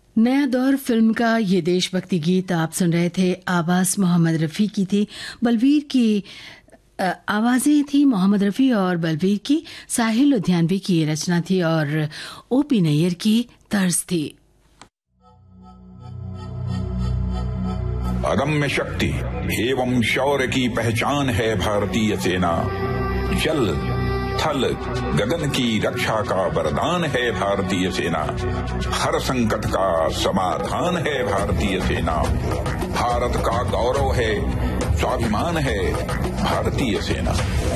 नया दौर फिल्म का ये देशभक्ति गीत आप सुन रहे थे। आवाज मोहम्मद रफ़ी की थी, बलवीर की आवाजें थी मोहम्मद रफ़ी और बलवीर की, साहिल लुधियानवी की ये रचना थी और ओपी नैयर की तर्ज थी। अदम्य शक्ति एवं शौर्य की पहचान है भारतीय सेना। जल थल गगन की रक्षा का वरदान है भारतीय सेना। हर संकट का समाधान है भारतीय सेना। भारत का गौरव है, स्वाभिमान है भारतीय सेना।